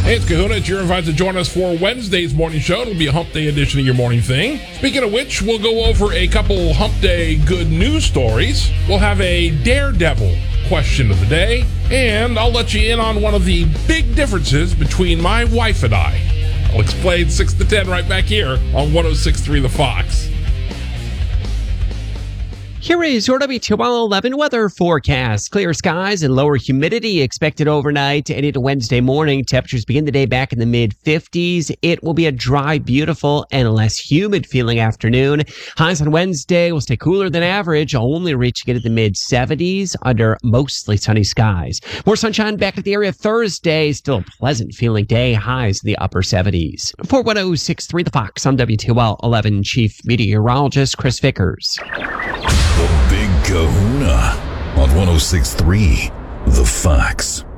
Hey, it's Kahuna. It's your invite to join us for Wednesday's morning show. It'll be a hump day edition of your morning thing. Speaking of which, we'll go over a couple hump day good news stories. We'll have a Daredevil question of the day, and I'll let you in on one of the big differences between my wife and I. I'll explain 6 to 10 right back here on 106.3 The Fox. Here is your WTOL 11 weather forecast. Clear skies and lower humidity expected overnight and into Wednesday morning. Temperatures begin the day back in the mid-50s. It will be a dry, beautiful, and less humid feeling afternoon. Highs on Wednesday will stay cooler than average, only reaching it at the mid-70s under mostly sunny skies. More sunshine back at the area Thursday. Still a pleasant feeling day. Highs in the upper 70s. For 106.3 The Fox, I'm WTOL 11 Chief Meteorologist Chris Vickers. The Big Kahuna on 106.3 The Fox.